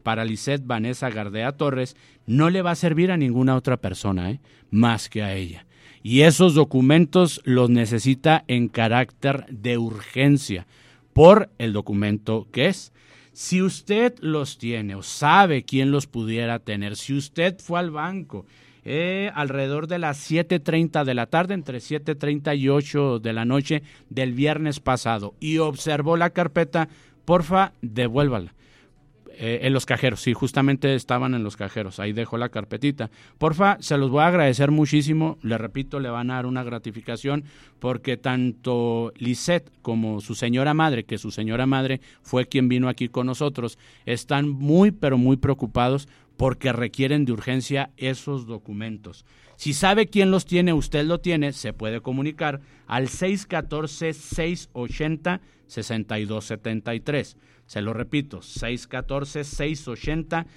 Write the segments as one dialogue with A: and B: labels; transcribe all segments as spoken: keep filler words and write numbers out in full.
A: para Lisette Vanessa Gardea Torres no le va a servir a ninguna otra persona, ¿eh? más que a ella. Y esos documentos los necesita en carácter de urgencia por el documento que es. Si usted los tiene o sabe quién los pudiera tener, si usted fue al banco eh, alrededor de las siete treinta de la tarde, entre siete treinta y ocho de la noche del viernes pasado y observó la carpeta, porfa, devuélvala. Eh, en los cajeros, sí, justamente estaban en los cajeros, ahí dejó la carpetita. Porfa, se los voy a agradecer muchísimo, le repito, le van a dar una gratificación porque tanto Lisette como su señora madre, que su señora madre fue quien vino aquí con nosotros, están muy, pero muy preocupados porque requieren de urgencia esos documentos. Si sabe quién los tiene, usted lo tiene, se puede comunicar al seis uno cuatro, seis ocho cero, seis dos siete tres. Se lo repito, seis uno cuatro, seis ocho cero,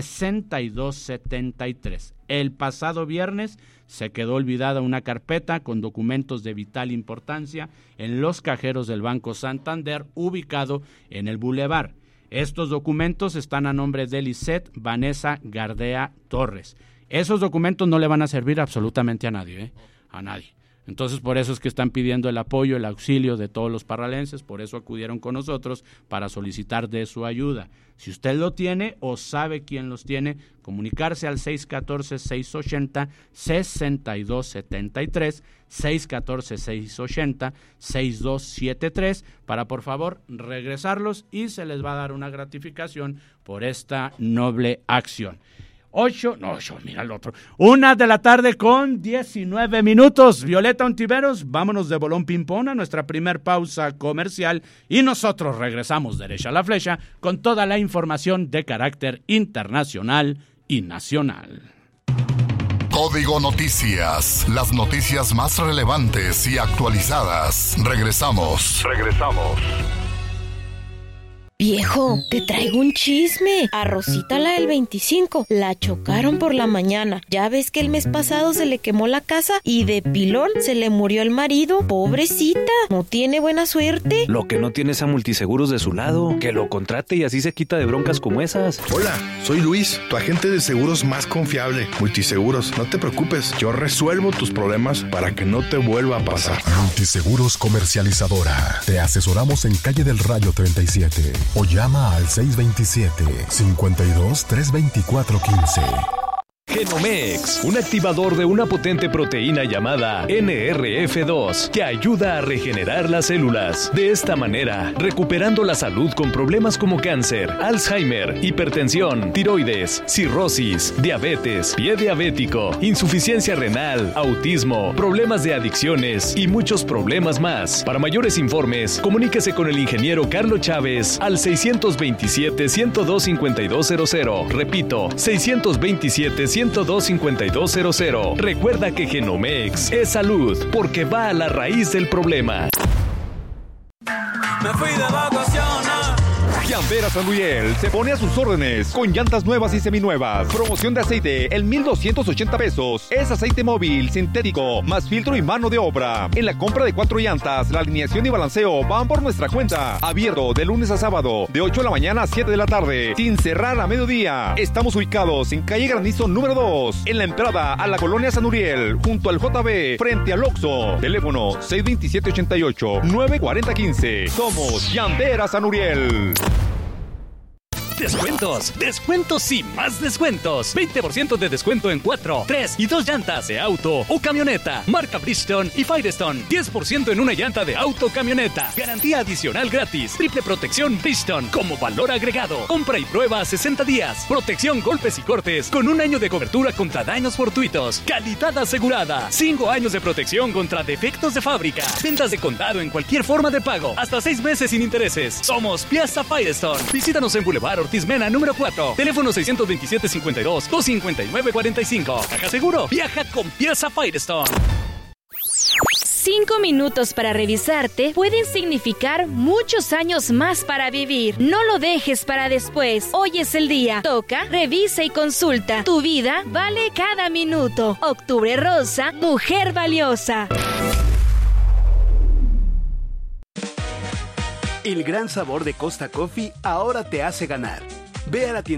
A: seis dos siete tres. El pasado viernes se quedó olvidada una carpeta con documentos de vital importancia en los cajeros del Banco Santander, ubicado en el Boulevard. Estos documentos están a nombre de Lisette Vanessa Gardea Torres. Esos documentos no le van a servir absolutamente a nadie, ¿eh? A nadie. Entonces, por eso es que están pidiendo el apoyo, el auxilio de todos los parralenses, por eso acudieron con nosotros para solicitar de su ayuda. Si usted lo tiene o sabe quién los tiene, comunicarse al seis uno cuatro, seis ocho cero, seis dos siete tres, seis uno cuatro, seis ocho cero, seis dos siete tres, para por favor regresarlos y se les va a dar una gratificación por esta noble acción. Ocho, no, ocho, mira el otro. Una de la tarde con diecinueve minutos. Violeta Ontiveros, vámonos de bolón ping-pong a nuestra primer pausa comercial y nosotros regresamos derecha a la flecha con toda la información de carácter internacional y nacional.
B: Código Noticias, las noticias más relevantes y actualizadas. Regresamos, regresamos.
C: Viejo, te traigo un chisme. A Rosita, la del veinticinco, la chocaron por la mañana. Ya ves que el mes pasado se le quemó la casa y de pilón se le murió el marido. Pobrecita, no tiene buena suerte.
D: Lo que no tiene es a Multiseguros de su lado. Que lo contrate y así se quita de broncas como esas.
E: Hola, soy Luis, tu agente de seguros más confiable. Multiseguros, no te preocupes. Yo resuelvo tus problemas para que no te vuelva a pasar.
F: Multiseguros Comercializadora. Te asesoramos en Calle del Rayo treinta y siete. O llama al seis dos siete, cinco dos, tres dos cuatro uno cinco.
G: Genomex, un activador de una potente proteína llamada N R F dos que ayuda a regenerar las células. De esta manera, recuperando la salud con problemas como cáncer, Alzheimer, hipertensión, tiroides, cirrosis, diabetes, pie diabético, insuficiencia renal, autismo, problemas de adicciones y muchos problemas más. Para mayores informes, comuníquese con el ingeniero Carlos Chávez al seis dos siete, uno cero dos, cinco dos cero cero. Repito, seis dos siete, uno cero dos, cinco dos cero cero. Recuerda que Genomex es salud porque va a la raíz del problema.
H: Me fui de vacaciones.
I: Llanteras San Miguel se pone a sus órdenes con llantas nuevas y seminuevas. Promoción de aceite en mil doscientos ochenta pesos. Es aceite móvil, sintético, más filtro y mano de obra. En la compra de cuatro llantas, la alineación y balanceo van por nuestra cuenta. Abierto de lunes a sábado, de ocho de la mañana a siete de la tarde, sin cerrar a mediodía. Estamos ubicados en calle Granizo número dos, en la entrada a la colonia San Uriel, junto al J B, frente al Oxxo. Teléfono seis dos siete, ocho ocho, nueve cuatro cero uno cinco. Somos Llanteras San Uriel.
G: Descuentos, descuentos y más descuentos. veinte por ciento de descuento en cuatro, tres y dos llantas de auto o camioneta. Marca Bridgestone y Firestone. diez por ciento en una llanta de auto o camioneta. Garantía adicional gratis. Triple protección Bridgestone como valor agregado. Compra y prueba a sesenta días. Protección golpes y cortes con un año de cobertura contra daños fortuitos. Calidad asegurada. cinco años de protección contra defectos de fábrica. Ventas de contado en cualquier forma de pago. Hasta seis meses sin intereses. Somos Piazza Firestone. Visítanos en Boulevard Ortiz Mena número cuatro. Teléfono seis dos siete, cinco dos, dos cinco nueve cuatro cinco. Caja Seguro. Viaja con Piazza Firestone.
C: Cinco minutos para revisarte pueden significar muchos años más para vivir. No lo dejes para después. Hoy es el día. Toca, revisa y consulta. Tu vida vale cada minuto. Octubre Rosa, mujer valiosa.
J: El gran sabor de Costa Coffee ahora te hace ganar. Ve a la tienda